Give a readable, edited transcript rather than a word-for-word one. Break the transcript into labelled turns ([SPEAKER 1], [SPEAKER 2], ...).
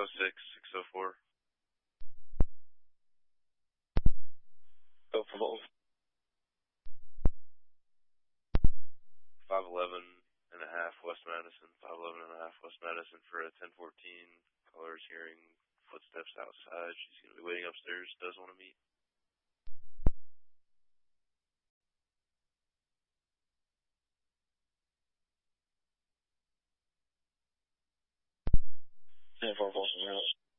[SPEAKER 1] 604.
[SPEAKER 2] Go for both.
[SPEAKER 1] 511 and a half West Madison. 511 and a half West Madison for a 1014. Caller's hearing footsteps outside. She's going to be waiting upstairs. Does want to meet.
[SPEAKER 2] For Boston Rouse.